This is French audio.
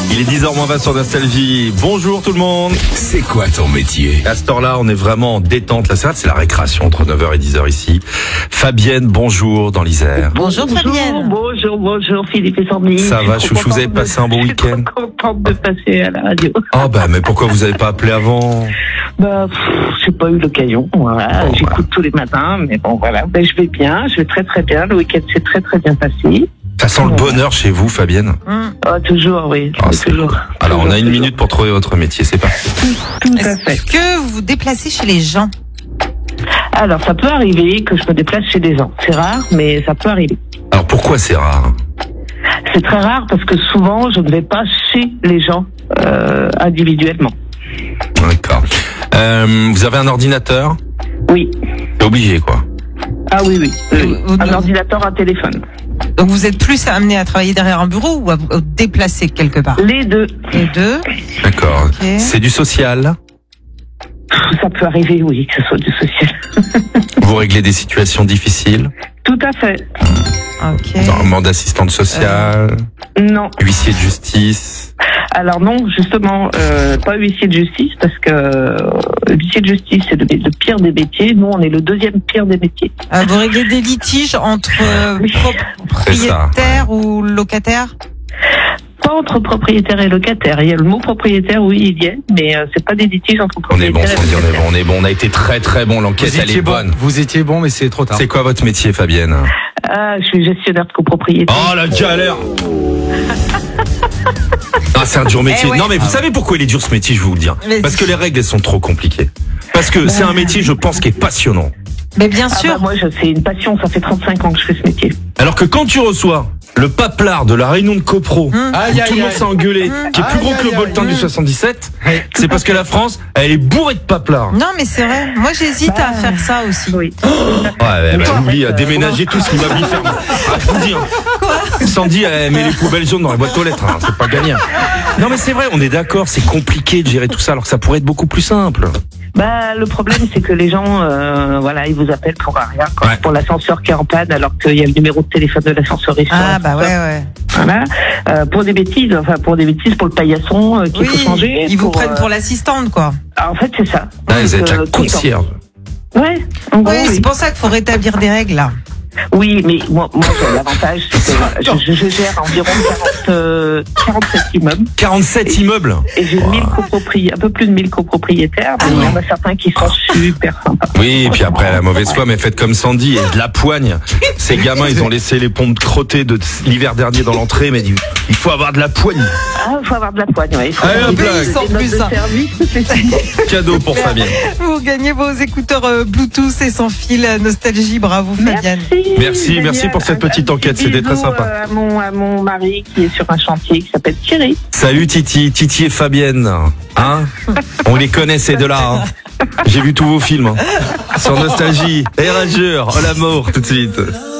Il est 10h20 sur Nostalgie. Bonjour tout le monde. C'est quoi ton métier? À cette heure-là, on est vraiment en détente. Là, c'est la récréation entre 9h et 10h ici. Fabienne, bonjour dans l'Isère. Bonjour Fabienne. Bonjour Philippe et Sandy. Ça va, chouchou, vous avez passé un bon week-end? Je suis trop contente de passer à la radio. Oh mais pourquoi vous avez pas appelé avant? J'ai pas eu l'occasion, voilà. J'écoute tous les matins, mais bon, voilà. Je vais bien, je vais très très bien. Le week-end s'est très très bien passé. Ça sent le bonheur chez vous, Fabienne? Toujours, oui. Toujours. Alors, on a une minute pour trouver votre métier, c'est parti. Tout à fait. Est-ce que vous vous déplacez chez les gens? Alors, ça peut arriver que je me déplace chez des gens. C'est rare, mais ça peut arriver. Alors, pourquoi c'est rare? C'est très rare parce que souvent, je ne vais pas chez les gens individuellement. D'accord. Vous avez un ordinateur? Oui. C'est obligé, quoi. Ah oui. Un ordinateur, un téléphone. Donc vous êtes plus amené à travailler derrière un bureau ou à vous déplacer quelque part? Les deux. Les deux. D'accord. Okay. C'est du social? Ça peut arriver, oui, que ce soit du social. Vous réglez des situations difficiles? Tout à fait. Ok. Normalement d'assistante sociale? Non. Huissier de justice? Alors non, justement, pas huissier de justice, parce que huissier de justice, c'est le pire des métiers. Nous, on est le deuxième pire des métiers. Vous réglez des litiges entre propriétaires ou locataires? Pas entre propriétaire et locataire. Il y a le mot propriétaire, oui, il y est, mais c'est pas des litiges entre propriétaires et locataires. On est bon. On a été très très bon. L'enquête, elle est bonne. Vous étiez bon, mais c'est trop tard. C'est quoi votre métier, Fabienne? Je suis gestionnaire de copropriété. Oh, la galère! C'est un dur métier. Ouais. Non, mais vous savez pourquoi il est dur ce métier, je vais vous le dire. Parce que les règles, elles sont trop compliquées. Parce que c'est un métier, je pense, qui est passionnant. Mais bien sûr. Moi, c'est une passion. Ça fait 35 ans que je fais ce métier. Alors que quand tu reçois le paplard de la réunion de copro, où tout le monde s'est engueulé, qui est plus gros que le bulletin du 77, c'est parce que la France, elle est bourrée de paplards. Non, mais c'est vrai. Moi, j'hésite à faire ça aussi. Oui. Oublie à déménager tout ce qui m'a mis ferme. Je vous dire. Sandy, elle met les poubelles jaunes dans la boîte aux lettres. C'est pas gagnant. Non, mais c'est vrai, on est d'accord, c'est compliqué de gérer tout ça, alors que ça pourrait être beaucoup plus simple. Le problème, c'est que les gens, ils vous appellent pour rien, pour l'ascenseur qui est en panne, alors qu'il y a le numéro de téléphone de l'ascenseur. Ouais. Voilà. Pour des bêtises, pour le paillasson qu'il faut changer. Ils vous prennent pour l'assistante, quoi. En fait, c'est ça. Vous êtes la concierge. Ouais. C'est pour ça qu'il faut rétablir des règles, là. Oui, mais moi j'ai l'avantage, c'est que je gère environ 47 immeubles. 47 immeubles? Et j'ai un peu plus de 1000 copropriétaires, mais il y en a certains qui sont super sympas. Oui, et puis après, la mauvaise foi, mais faites comme Sandy, et de la poigne. Ces gamins, ils ont laissé les pompes crottées de l'hiver dernier dans l'entrée, mais il faut avoir de la poigne. Il faut avoir de la poigne, oui. Cadeau pour Fabienne. Vous gagnez vos écouteurs Bluetooth et sans fil Nostalgie. Bravo, Fabienne. Merci pour cette petite enquête, c'était très sympa. À mon mari qui est sur un chantier qui s'appelle Thierry. Salut Titi et Fabienne. On les connaît ces deux-là. J'ai vu tous vos films. Sur Nostalgie. Et Rageur, oh l'amour, tout de suite.